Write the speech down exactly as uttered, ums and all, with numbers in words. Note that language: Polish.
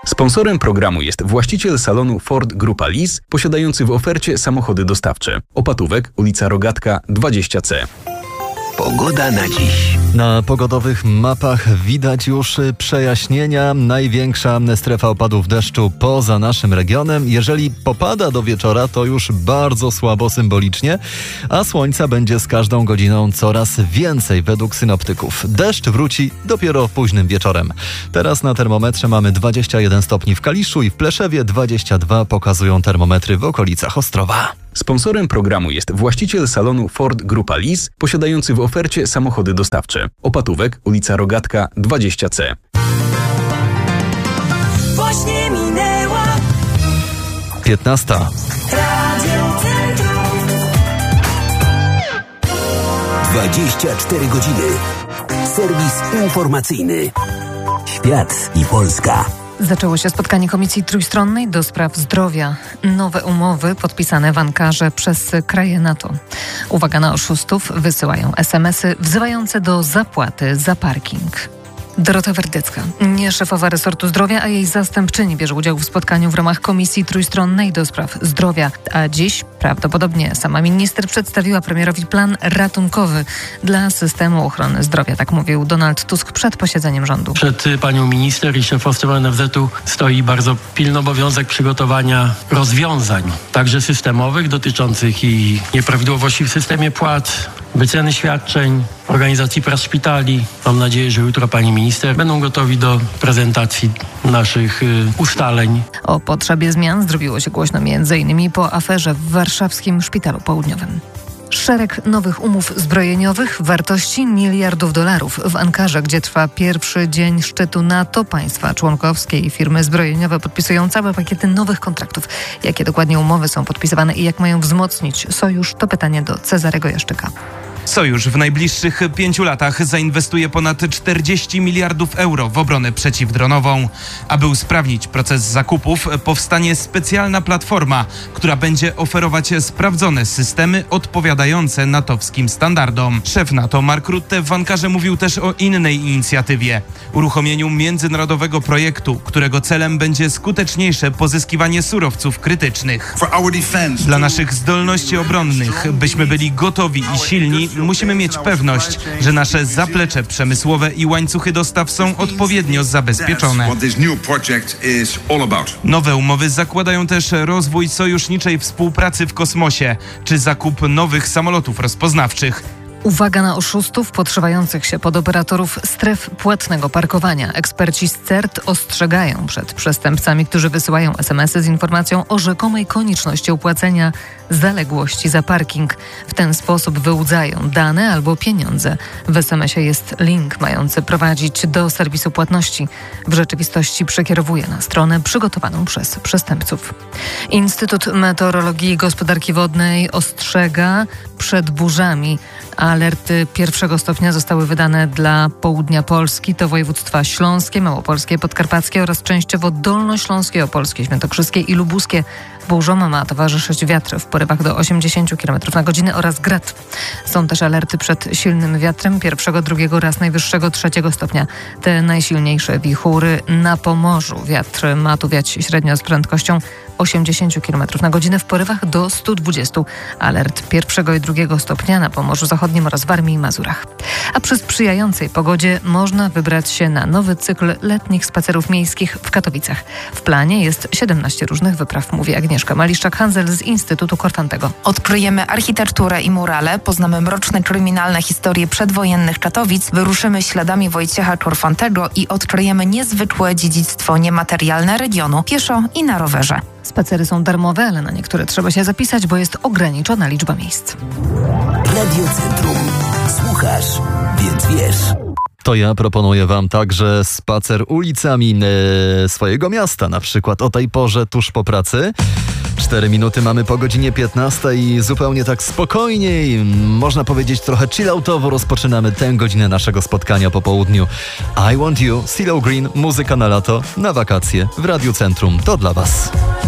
Sponsorem programu jest właściciel salonu Ford Grupa Lease, posiadający w ofercie samochody dostawcze. Opatówek, ulica Rogatka dwadzieścia C. Pogoda na dziś. Na pogodowych mapach widać już przejaśnienia. Największa strefa opadów deszczu poza naszym regionem. Jeżeli popada do wieczora, to już bardzo słabo symbolicznie, a słońca będzie z każdą godziną coraz więcej według synoptyków. Deszcz wróci dopiero późnym wieczorem. Teraz na termometrze mamy dwadzieścia jeden stopni w Kaliszu i w Pleszewie, dwadzieścia dwa pokazują termometry w okolicach Ostrowa. Sponsorem programu jest właściciel salonu Ford Grupa Lease, posiadający w ofercie samochody dostawcze. Opatówek, ulica Rogatka dwadzieścia C. Właśnie minęła piętnasta. Radio Centrum. dwadzieścia cztery godziny. Serwis informacyjny. Świat i Polska. Zaczęło się spotkanie Komisji Trójstronnej do spraw zdrowia. Nowe umowy podpisane w Ankarze przez kraje NATO. Uwaga na oszustów, wysyłają es em esy wzywające do zapłaty za parking. Dorota Werdycka, nie szefowa resortu zdrowia, a jej zastępczyni bierze udział w spotkaniu w ramach Komisji Trójstronnej do spraw zdrowia. A dziś prawdopodobnie sama minister przedstawiła premierowi plan ratunkowy dla systemu ochrony zdrowia. Tak mówił Donald Tusk przed posiedzeniem rządu. Przed panią minister i szefostwem en ef zetu stoi bardzo pilny obowiązek przygotowania rozwiązań, także systemowych, dotyczących i nieprawidłowości w systemie płac, wyceny świadczeń, organizacji prac szpitali. Mam nadzieję, że jutro pani minister będą gotowi do prezentacji naszych y, ustaleń. O potrzebie zmian zrobiło się głośno między innymi po aferze w warszawskim Szpitalu Południowym. Szereg nowych umów zbrojeniowych wartości miliardów dolarów w Ankarze, gdzie trwa pierwszy dzień szczytu NATO. Państwa członkowskie i firmy zbrojeniowe podpisują całe pakiety nowych kontraktów. Jakie dokładnie umowy są podpisywane i jak mają wzmocnić sojusz? To pytanie do Cezarego Jaszczyka. Sojusz w najbliższych pięciu latach zainwestuje ponad czterdzieści miliardów euro w obronę przeciwdronową. Aby usprawnić proces zakupów, powstanie specjalna platforma, która będzie oferować sprawdzone systemy odpowiadające natowskim standardom. Szef NATO Mark Rutte w Ankarze mówił też o innej inicjatywie – uruchomieniu międzynarodowego projektu, którego celem będzie skuteczniejsze pozyskiwanie surowców krytycznych. Dla naszych zdolności obronnych, byśmy byli gotowi i silni, musimy mieć pewność, że nasze zaplecze przemysłowe i łańcuchy dostaw są odpowiednio zabezpieczone. Nowe umowy zakładają też rozwój sojuszniczej współpracy w kosmosie czy zakup nowych samolotów rozpoznawczych. Uwaga na oszustów podszywających się pod operatorów stref płatnego parkowania. Eksperci z C E R T ostrzegają przed przestępcami, którzy wysyłają es em esy z informacją o rzekomej konieczności opłacenia zaległości za parking. W ten sposób wyłudzają dane albo pieniądze. W es em esie jest link mający prowadzić do serwisu płatności. W rzeczywistości przekierowuje na stronę przygotowaną przez przestępców. Instytut Meteorologii i Gospodarki Wodnej ostrzega przed burzami. Alerty pierwszego stopnia zostały wydane dla południa Polski. To województwa śląskie, małopolskie, podkarpackie oraz częściowo dolnośląskie, opolskie, świętokrzyskie i lubuskie. Burzom ma towarzyszyć wiatr w porywach do osiemdziesiąt kilometrów na godzinę oraz grad. Są też alerty przed silnym wiatrem pierwszego, drugiego oraz najwyższego trzeciego stopnia. Te najsilniejsze wichury na Pomorzu. Wiatr ma tu wiać średnio z prędkością osiemdziesiąt kilometrów na godzinę w porywach do stu dwudziestu. Alert pierwszego i drugiego stopnia na Pomorzu Zachodnim oraz Warmii i Mazurach. A przy sprzyjającej pogodzie można wybrać się na nowy cykl letnich spacerów miejskich w Katowicach. W planie jest siedemnaście różnych wypraw, mówi Agnieszka Maliszczak-Handzel z Instytutu Korfantego. Odkryjemy architekturę i murale, poznamy mroczne kryminalne historie przedwojennych Katowic, wyruszymy śladami Wojciecha Korfantego i odkryjemy niezwykłe dziedzictwo niematerialne regionu pieszo i na rowerze. Spacery są darmowe, ale na niektóre trzeba się zapisać, bo jest ograniczona liczba miejsc. Radio Centrum. Słuchasz, więc wiesz. To ja proponuję wam także spacer ulicami e, swojego miasta, na przykład o tej porze tuż po pracy. Cztery minuty mamy po godzinie piętnastej i zupełnie tak spokojniej, można powiedzieć trochę chilloutowo rozpoczynamy tę godzinę naszego spotkania po południu. I Want You, CeeLo Green, muzyka na lato, na wakacje w Radiu Centrum. To dla was.